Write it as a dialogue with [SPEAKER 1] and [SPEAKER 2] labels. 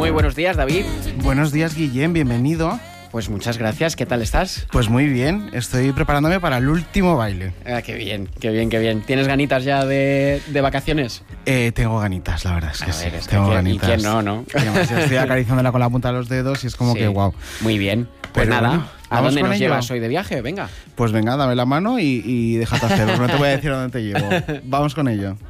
[SPEAKER 1] Muy buenos días, David.
[SPEAKER 2] Buenos días, Guillem, bienvenido.
[SPEAKER 1] Pues muchas gracias, ¿qué tal estás?
[SPEAKER 2] Pues muy bien, estoy preparándome para el último baile.
[SPEAKER 1] Qué bien, qué bien, qué bien. ¿Tienes ganitas ya de vacaciones?
[SPEAKER 2] Tengo ganitas, la verdad es que
[SPEAKER 1] A
[SPEAKER 2] sí.
[SPEAKER 1] ver, es que
[SPEAKER 2] Tengo
[SPEAKER 1] ¿y
[SPEAKER 2] ganitas.
[SPEAKER 1] quién no, no?
[SPEAKER 2] Y además, yo estoy acariciándola con la punta de los dedos y es como
[SPEAKER 1] Sí,
[SPEAKER 2] que guau.
[SPEAKER 1] Muy bien. Pues
[SPEAKER 2] Pero
[SPEAKER 1] nada,
[SPEAKER 2] bueno,
[SPEAKER 1] ¿a
[SPEAKER 2] ¿vamos
[SPEAKER 1] dónde
[SPEAKER 2] con
[SPEAKER 1] nos
[SPEAKER 2] ello?
[SPEAKER 1] llevas hoy de viaje? Venga.
[SPEAKER 2] Pues venga, dame la mano y déjate hacer. No te voy a decir a dónde te llevo. Vamos con ello.